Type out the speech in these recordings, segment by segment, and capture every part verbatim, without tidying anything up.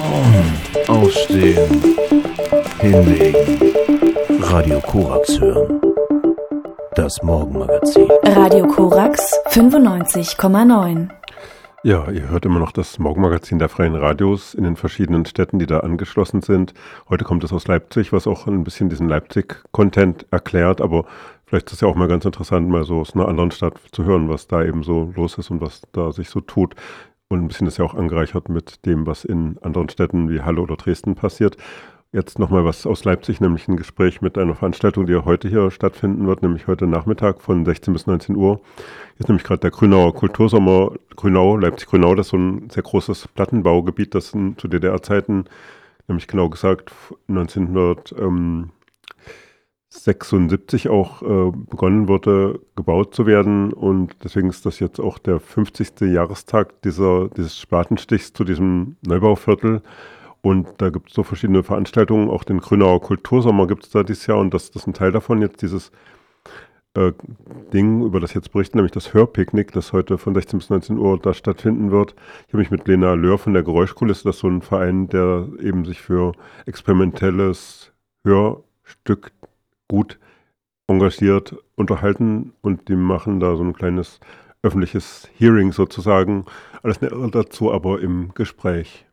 Aufstehen, hinlegen, Radio Korax hören. Das Morgenmagazin. Radio Korax fünfundneunzig Komma neun. Ja, ihr hört immer noch das Morgenmagazin der Freien Radios in den verschiedenen Städten, die da angeschlossen sind. Heute kommt es aus Leipzig, was auch ein bisschen diesen Leipzig-Content erklärt, aber vielleicht ist es ja auch mal ganz interessant, mal so aus einer anderen Stadt zu hören, was da eben so los ist und was da sich so tut. Und ein bisschen ist ja auch angereichert mit dem, was in anderen Städten wie Halle oder Dresden passiert. Jetzt nochmal was aus Leipzig, nämlich ein Gespräch mit einer Veranstaltung, die ja heute hier stattfinden wird, nämlich heute Nachmittag von sechzehn bis neunzehn Uhr. Hier ist nämlich gerade der Grünauer Kultursommer Grünau, Leipzig-Grünau, das ist so ein sehr großes Plattenbaugebiet, das in, zu D D R-Zeiten, nämlich genau gesagt neunzehnhundertsechsundsiebzig auch äh, begonnen wurde, gebaut zu werden. Und deswegen ist das jetzt auch der fünfzigste Jahrestag dieser, dieses Spatenstichs zu diesem Neubauviertel. Und da gibt es so verschiedene Veranstaltungen, auch den Grünauer Kultursommer gibt es da dieses Jahr und das, das ist ein Teil davon jetzt, dieses äh, Ding, über das jetzt berichten, nämlich das Hörpicknick, das heute von sechzehn bis neunzehn Uhr da stattfinden wird. Ich habe mich mit Lena Löhr von der Geräuschkulisse, das ist so ein Verein, der eben sich für experimentelles Hörstück gut engagiert, unterhalten und die machen da so ein kleines öffentliches Hearing sozusagen. Alles dazu aber im Gespräch.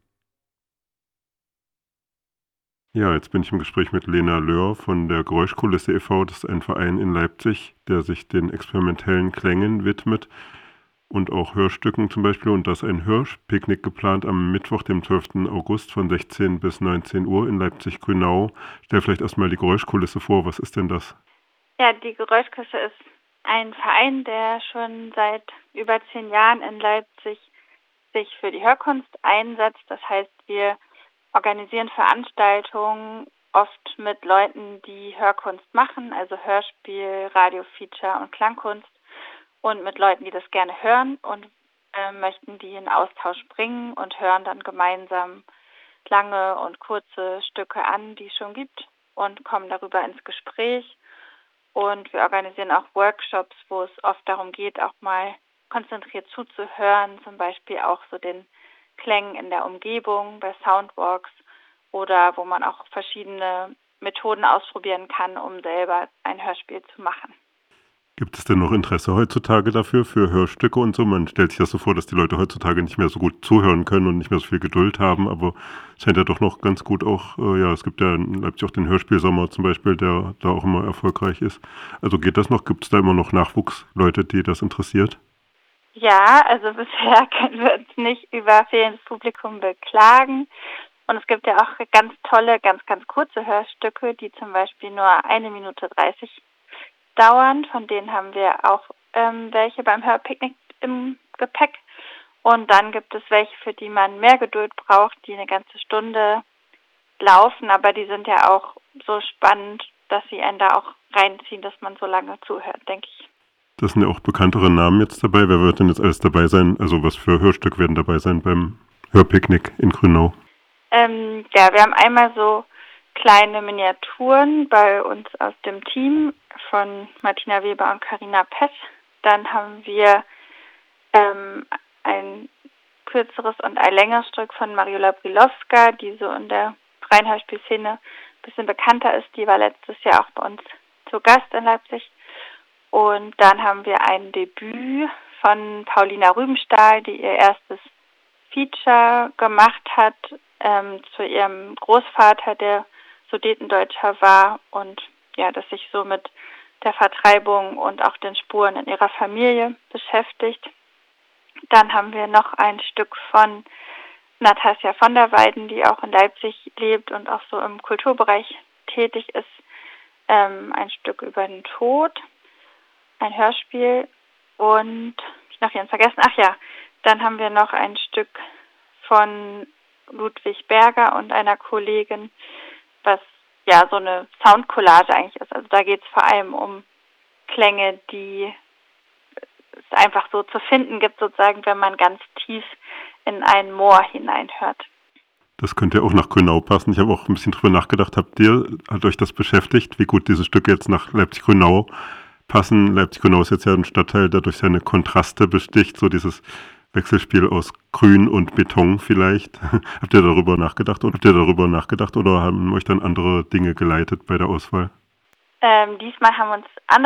Ja, jetzt bin ich im Gespräch mit Lena Löhr von der Geräuschkulisse e V Das ist ein Verein in Leipzig, der sich den experimentellen Klängen widmet und auch Hörstücken zum Beispiel. Und da ist ein Hörpicknick geplant am Mittwoch, dem zwölften August von sechzehn bis neunzehn Uhr in Leipzig-Grünau. Stell vielleicht erstmal die Geräuschkulisse vor. Was ist denn das? Ja, die Geräuschkulisse ist ein Verein, der schon seit über zehn Jahren in Leipzig sich für die Hörkunst einsetzt. Das heißt, wir organisieren Veranstaltungen oft mit Leuten, die Hörkunst machen, also Hörspiel, Radiofeature und Klangkunst und mit Leuten, die das gerne hören und äh, möchten die in Austausch bringen und hören dann gemeinsam lange und kurze Stücke an, die es schon gibt und kommen darüber ins Gespräch. Und wir organisieren auch Workshops, wo es oft darum geht, auch mal konzentriert zuzuhören, zum Beispiel auch so den Klängen in der Umgebung bei Soundwalks oder wo man auch verschiedene Methoden ausprobieren kann, um selber ein Hörspiel zu machen. Gibt es denn noch Interesse heutzutage dafür, für Hörstücke und so? Man stellt sich das so vor, dass die Leute heutzutage nicht mehr so gut zuhören können und nicht mehr so viel Geduld haben, aber es scheint ja doch noch ganz gut auch, äh, ja, es gibt ja in Leipzig auch den Hörspielsommer zum Beispiel, der da auch immer erfolgreich ist. Also geht das noch? Gibt es da immer noch Nachwuchsleute, die das interessiert? Ja, also bisher können wir uns nicht über fehlendes Publikum beklagen. Und es gibt ja auch ganz tolle, ganz, ganz kurze Hörstücke, die zum Beispiel nur eine Minute dreißig dauern. Von denen haben wir auch ähm, welche beim Hörpicknick im Gepäck. Und dann gibt es welche, für die man mehr Geduld braucht, die eine ganze Stunde laufen. Aber die sind ja auch so spannend, dass sie einen da auch reinziehen, dass man so lange zuhört, denke ich. Das sind ja auch bekanntere Namen jetzt dabei. Wer wird denn jetzt alles dabei sein? Also was für Hörstück werden dabei sein beim Hörpicknick in Grünau? Ähm, ja, wir haben einmal so kleine Miniaturen bei uns aus dem Team von Martina Weber und Carina Pess. Dann haben wir ähm, ein kürzeres und ein längeres Stück von Mariola Brilowska, die so in der freien Hörspielszene ein bisschen bekannter ist. Die war letztes Jahr auch bei uns zu Gast in Leipzig. Und dann haben wir ein Debüt von Paulina Rübenstahl, die ihr erstes Feature gemacht hat ähm, zu ihrem Großvater, der Sudetendeutscher war und ja, das sich so mit der Vertreibung und auch den Spuren in ihrer Familie beschäftigt. Dann haben wir noch ein Stück von Natasja von der Weiden, die auch in Leipzig lebt und auch so im Kulturbereich tätig ist, ähm, ein Stück über den Tod. Ein Hörspiel und ich noch jemand vergessen. Ach ja, dann haben wir noch ein Stück von Ludwig Berger und einer Kollegin, was ja so eine Soundcollage eigentlich ist. Also da geht es vor allem um Klänge, die es einfach so zu finden gibt, sozusagen, wenn man ganz tief in ein Moor hineinhört. Das könnte ja auch nach Grünau passen. Ich habe auch ein bisschen drüber nachgedacht. Habt ihr, hat euch das beschäftigt, wie gut diese Stücke jetzt nach Leipzig-Grünau passen? Leipzig-Grünau ist jetzt ja ein Stadtteil, der durch seine Kontraste besticht, so dieses Wechselspiel aus Grün und Beton vielleicht. Habt ihr darüber nachgedacht oder habt ihr darüber nachgedacht oder haben euch dann andere Dinge geleitet bei der Auswahl? Ähm, diesmal haben uns andere